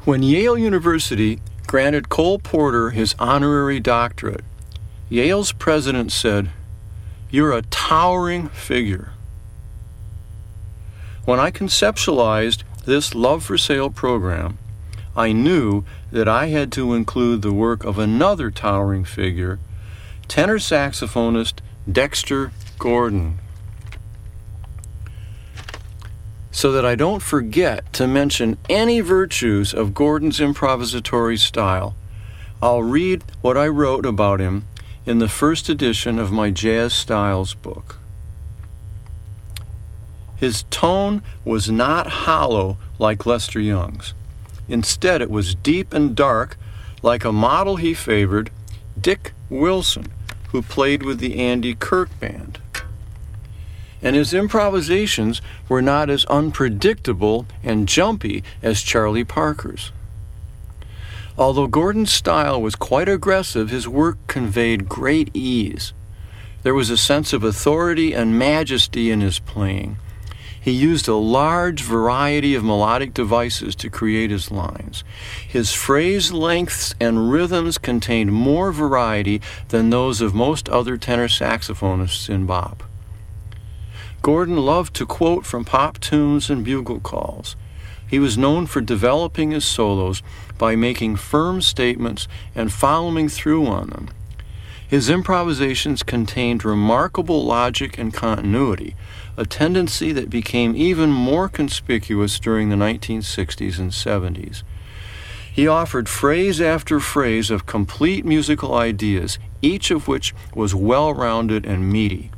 When Yale University granted Cole Porter his honorary doctorate, Yale's president said, "You're a towering figure." When I conceptualized this Love for Sale program, I knew that I had to include the work of another towering figure, tenor saxophonist Dexter Gordon. So that I don't forget to mention any virtues of Gordon's improvisatory style, I'll read what I wrote about him in the first edition of my Jazz Styles book. His tone was not hollow like Lester Young's. Instead, it was deep and dark like a model he favored, Dick Wilson, who played with the Andy Kirk Band. And his improvisations were not as unpredictable and jumpy as Charlie Parker's. Although Gordon's style was quite aggressive, his work conveyed great ease. There was a sense of authority and majesty in his playing. He used a large variety of melodic devices to create his lines. His phrase lengths and rhythms contained more variety than those of most other tenor saxophonists in bop. Gordon loved to quote from pop tunes and bugle calls. He was known for developing his solos by making firm statements and following through on them. His improvisations contained remarkable logic and continuity, a tendency that became even more conspicuous during the 1960s and 70s. He offered phrase after phrase of complete musical ideas, each of which was well-rounded and meaty.